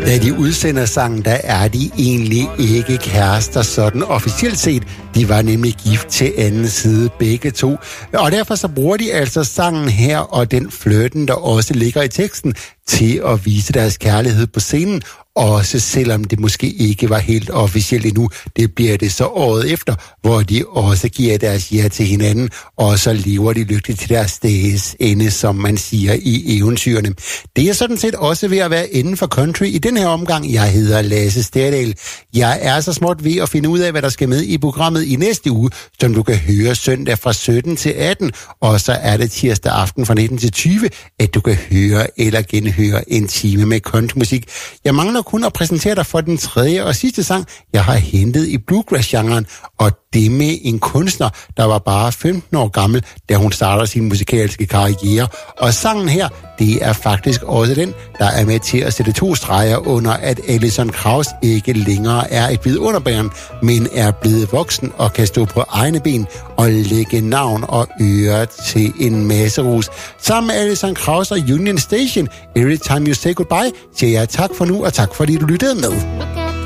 Da de udsender sangen, der er de egentlig ikke kærester sådan officielt set. De var nemlig gift til anden side begge to. Og derfor så bruger de altså sangen her og den flirten, der også ligger i teksten, til at vise deres kærlighed på scenen. Også selvom det måske ikke var helt officielt endnu. Det bliver det så året efter, hvor de også giver deres ja til hinanden, og så lever de lykkeligt til deres dages ende, som man siger i eventyrene. Det er sådan set også ved at være enden for country i den her omgang. Jeg hedder Lasse Sterdal. Jeg er så småt ved at finde ud af, hvad der skal med i programmet i næste uge, som du kan høre søndag fra 17 til 18, og så er det tirsdag aften fra 19 til 20, at du kan høre eller genhøre en time med countrymusik. Jeg mangler kun at præsentere dig for den tredje og sidste sang, jeg har hentet i bluegrass-genren, og det med en kunstner, der var bare 15 år gammel, da hun starter sin musikalske karriere. Og sangen her, det er faktisk også den, der er med til at sætte 2 streger under, at Alison Krauss ikke længere er et vidunderbærn, men er blevet voksen og kan stå på egne ben og lægge navn og øre til en masse rus. Sammen med Alison Krauss og Union Station, Every Time You Say Goodbye, siger jeg tak for nu, og tak fordi du lyttede med.